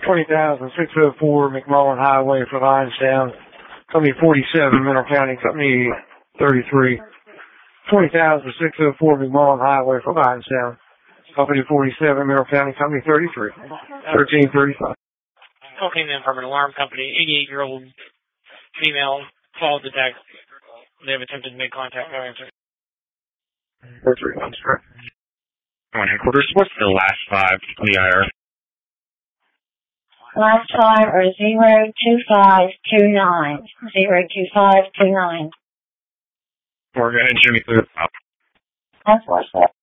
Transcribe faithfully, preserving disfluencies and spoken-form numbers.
twenty thousand six oh four McMullen Highway for Linestown. Company forty-seven, Mineral County, Company thirty-three. twenty thousand six oh four McMullen Highway for Linestown. Company forty-seven, Mineral County, Company thirty-three. thirteen thirty-five. Calling in from an alarm company, eighty-eight-year-old female called the text. They have attempted to make contact. No answer. four three one, sir. One headquarters, what's the last five of the I R? Last five are zero two five two nine. Zero two five two nine. We're going to Jimmy Clear. That's what's up.